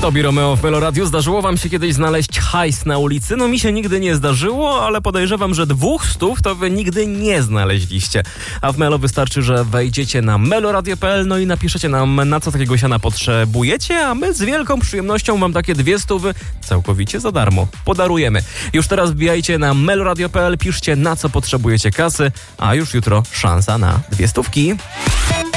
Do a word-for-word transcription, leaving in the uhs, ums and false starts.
Tobi Romeo w Meloradiu. Zdarzyło wam się kiedyś znaleźć hajs na ulicy? No mi się nigdy nie zdarzyło, ale podejrzewam, że dwóch stów to wy nigdy nie znaleźliście. A w Melo wystarczy, że wejdziecie na meloradio kropka p l no i napiszecie nam, na co takiego siana potrzebujecie, a my z wielką przyjemnością wam takie dwie stówy całkowicie za darmo podarujemy. Już teraz wbijajcie na meloradio kropka p l, piszcie, na co potrzebujecie kasy, a już jutro szansa na dwie stówki.